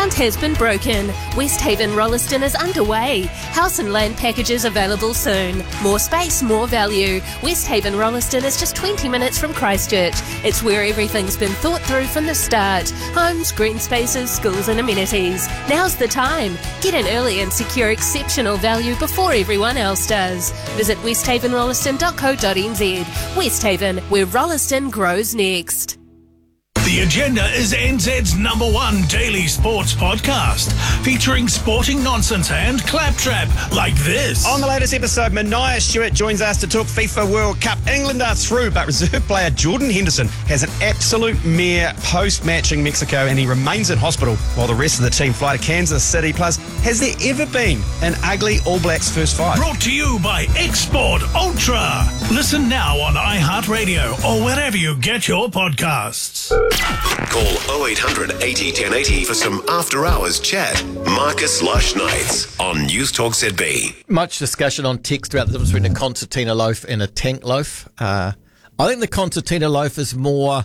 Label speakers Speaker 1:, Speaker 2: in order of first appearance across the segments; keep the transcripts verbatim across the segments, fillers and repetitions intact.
Speaker 1: ground has been broken. Westhaven Rolleston is underway. House and land packages available soon. More space, more value. Westhaven Rolleston is just twenty minutes from Christchurch. It's where everything's been thought through from the start. Homes, green spaces, schools and amenities. Now's the time. Get in early and secure exceptional value before everyone else does. Visit westhaven rolleston dot co dot n z. Westhaven, where Rolleston grows next.
Speaker 2: The Agenda is N Z's number one daily sports podcast, featuring sporting nonsense and claptrap like this.
Speaker 3: On the latest episode, Mania Stewart joins us to talk FIFA World Cup. England are through, but reserve player Jordan Henderson has an absolute mare post-matching Mexico, and he remains in hospital while the rest of the team fly to Kansas City. Plus, has there ever been an ugly All Blacks first five?
Speaker 2: Brought to you by Export Ultra. Listen now on iHeartRadio or wherever you get your podcasts.
Speaker 4: Call oh eight hundred eighty ten eighty for some after-hours chat. Marcus Lush Nights on News Talk Z B.
Speaker 5: Much discussion on text about the difference between a concertina loaf and a tank loaf. Uh, I think the concertina loaf is more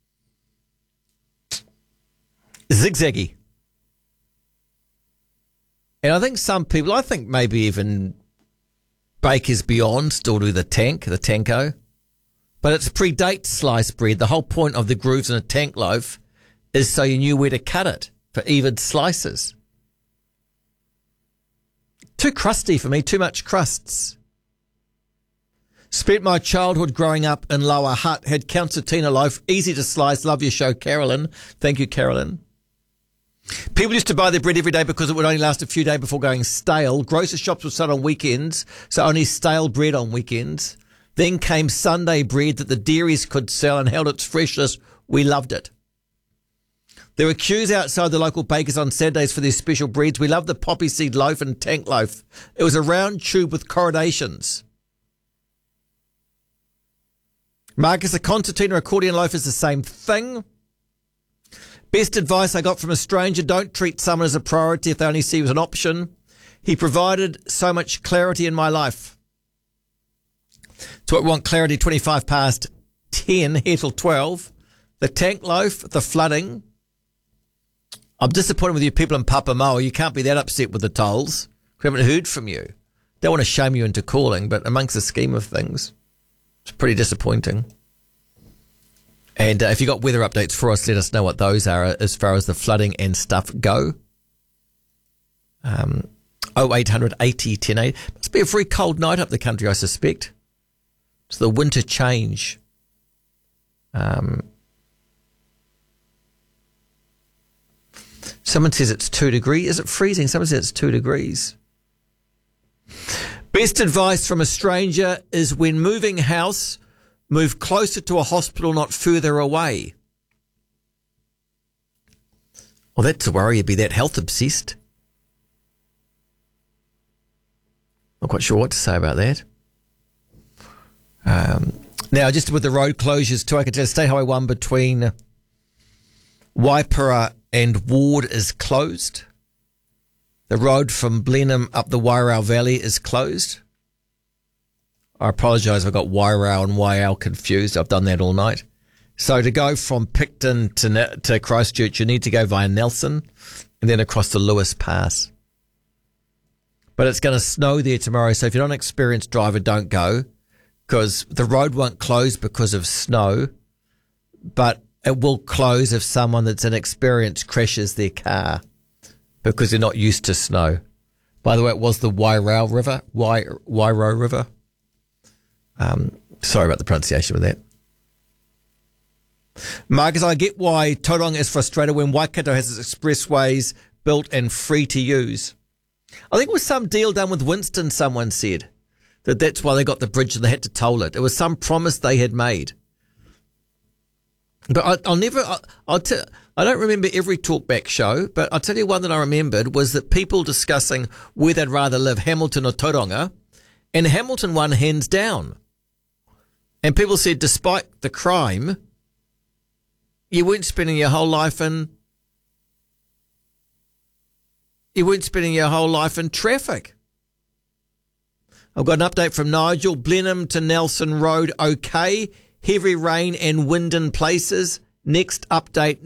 Speaker 5: zigzaggy. And I think some people, I think maybe even Bakers Beyond still do the tank, the tanko. But it predates sliced bread. The whole point of the grooves in a tank loaf is so you knew where to cut it for even slices. Too crusty for me, too much crusts. Spent my childhood growing up in Lower Hutt, had concertina loaf, easy to slice. Love your show, Carolyn. Thank you, Carolyn. People used to buy their bread every day because it would only last a few days before going stale. Grocery shops would sell on weekends, so only stale bread on weekends. Then came Sunday bread that the dairies could sell and held its freshness. We loved it. There were queues outside the local bakers on Saturdays for their special breads. We loved the poppy seed loaf and tank loaf. It was a round tube with corrugations. Marcus, a concertina accordion loaf is the same thing. Best advice I got from a stranger, don't treat someone as a priority if they only see you as an option. He provided so much clarity in my life. So I want clarity, twenty-five past ten, here till twelve. The tank loaf, the flooding. I'm disappointed with you people in Papamoa. You can't be that upset with the tolls. We haven't heard from you. Don't want to shame you into calling, but amongst the scheme of things, it's pretty disappointing. And uh, if you got weather updates for us, let us know what those are as far as the flooding and stuff go. Um, oh eight hundred eighty ten eighty. Must be a very cold night up the country, I suspect. It's the winter change. Um, someone says it's two degrees. Is it freezing? Someone says it's two degrees. Best advice from a stranger is when moving house, move closer to a hospital, not further away. Well, that's a worry. You'd be that health obsessed. Not quite sure what to say about that. Um, now, just with the road closures too, I can tell State Highway one between Waipara and Ward is closed. The road from Blenheim up the Wairau Valley is closed. I apologise if I got Wairau and Waiau confused. I've done that all night. So to go from Picton to, to Christchurch, you need to go via Nelson and then across the Lewis Pass. But it's going to snow there tomorrow, so if you're not an experienced driver, don't go. Because the road won't close because of snow, but it will close if someone that's inexperienced crashes their car because they're not used to snow. By the way, it was the Wairau River, Wai, Wairau River. Um, sorry about the pronunciation with that. Marcus, I get why Tauranga is frustrated when Waikato has its expressways built and free to use. I think it was some deal done with Winston, someone said. That that's why they got the bridge and they had to toll it. It was some promise they had made. But I, I'll never, I, I'll tell, I don't remember every talkback show, but I'll tell you one that I remembered was that people discussing where they'd rather live, Hamilton or Tauranga, and Hamilton won hands down. And people said, despite the crime, you weren't spending your whole life in, you weren't spending your whole life in traffic. I've got an update from Nigel. Blenheim to Nelson Road, okay. Heavy rain and wind in places. Next update